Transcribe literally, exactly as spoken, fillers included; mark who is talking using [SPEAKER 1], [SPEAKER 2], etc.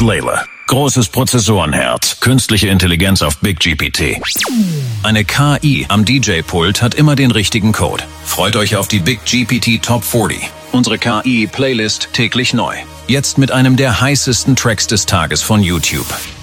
[SPEAKER 1] Layla. Großes Prozessorenherz, künstliche Intelligenz auf Big G P T. Eine K I am D J-Pult hat immer den richtigen Code. Freut euch auf die Big G P T Top vierzig. Unsere K I-Playlist täglich neu. Jetzt mit einem der heißesten Tracks des Tages von YouTube.